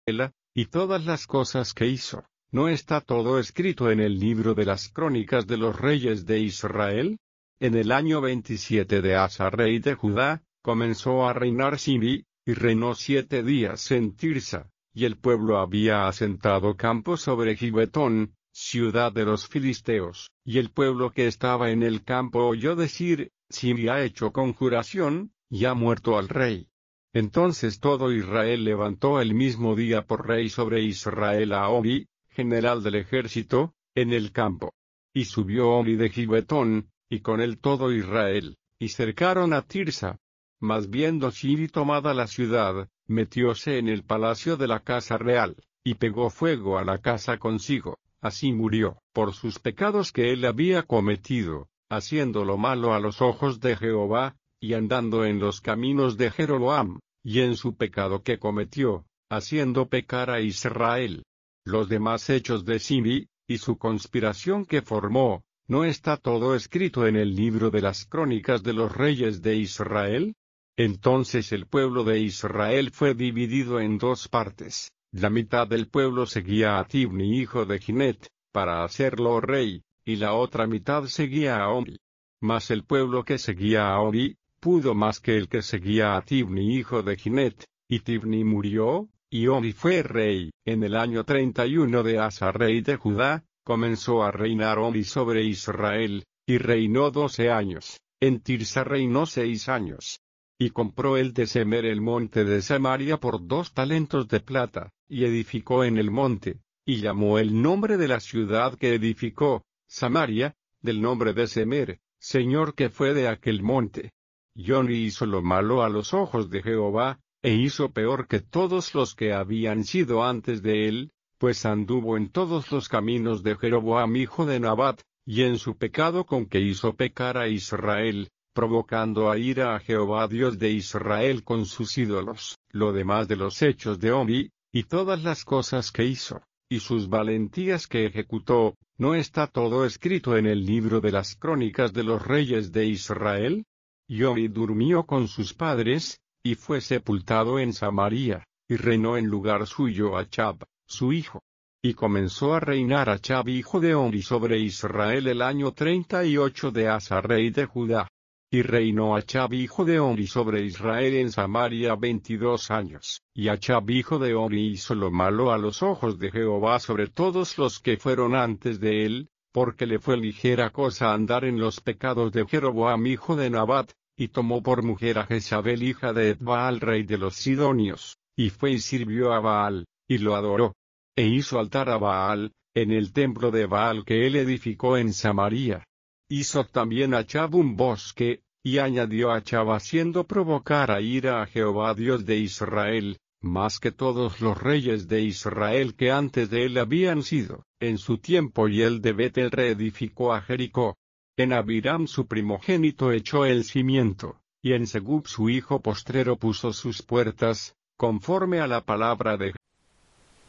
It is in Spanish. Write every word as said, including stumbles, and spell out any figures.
y todas las cosas que hizo, ¿no está todo escrito en el libro de las crónicas de los reyes de Israel? En el año veintisiete de Asa rey de Judá, comenzó a reinar Zimri, y reinó siete días en Tirsa, y el pueblo había asentado campo sobre Gibetón, ciudad de los filisteos, y el pueblo que estaba en el campo oyó decir, Zimri ha hecho conjuración, y ha muerto al rey. Entonces todo Israel levantó el mismo día por rey sobre Israel a Omri, general del ejército, en el campo. Y subió Omri de Gibetón, y con él todo Israel, y cercaron a Tirsa. Mas viendo Zimri tomada la ciudad, metióse en el palacio de la casa real, y pegó fuego a la casa consigo. Así murió, por sus pecados que él había cometido, haciendo lo malo a los ojos de Jehová, y andando en los caminos de Jeroboam, y en su pecado que cometió, haciendo pecar a Israel. Los demás hechos de Zimri, y su conspiración que formó, ¿no está todo escrito en el libro de las crónicas de los reyes de Israel? Entonces el pueblo de Israel fue dividido en dos partes. La mitad del pueblo seguía a Tibni hijo de Ginet, para hacerlo rey, y la otra mitad seguía a Omri. Mas el pueblo que seguía a Omri, pudo más que el que seguía a Tibni hijo de Ginet, y Tibni murió, y Omri fue rey. En el año treinta y uno de Asa rey de Judá, comenzó a reinar Omri sobre Israel, y reinó doce años. En Tirsa reinó seis años. Y compró él de Semer el monte de Samaria por dos talentos de plata, y edificó en el monte, y llamó el nombre de la ciudad que edificó, Samaria, del nombre de Semer, señor que fue de aquel monte. Y Omri hizo lo malo a los ojos de Jehová, e hizo peor que todos los que habían sido antes de él, pues anduvo en todos los caminos de Jeroboam hijo de Nabat, y en su pecado con que hizo pecar a Israel, provocando a ira a Jehová Dios de Israel con sus ídolos. Lo demás de los hechos de Omri, y todas las cosas que hizo, y sus valentías que ejecutó, ¿no está todo escrito en el libro de las crónicas de los reyes de Israel? Y Omri durmió con sus padres, y fue sepultado en Samaria, y reinó en lugar suyo Achab, su hijo. Y comenzó a reinar Achab hijo de Omri sobre Israel el año treinta y ocho de Asa rey de Judá. Y reinó Achab hijo de Omri sobre Israel en Samaria veintidós años, y Achab hijo de Omri hizo lo malo a los ojos de Jehová sobre todos los que fueron antes de él, porque le fue ligera cosa andar en los pecados de Jeroboam hijo de Nabat, y tomó por mujer a Jezabel hija de Etbaal rey de los Sidonios, y fue y sirvió a Baal, y lo adoró. E hizo altar a Baal, en el templo de Baal que él edificó en Samaria. Hizo también Achab un bosque, y añadió Achab haciendo provocar a ira a Jehová Dios de Israel, más que todos los reyes de Israel que antes de él habían sido, en su tiempo, y él de Betel reedificó a Jericó. En Abiram su primogénito echó el cimiento, y en Segub su hijo postrero puso sus puertas, conforme a la palabra de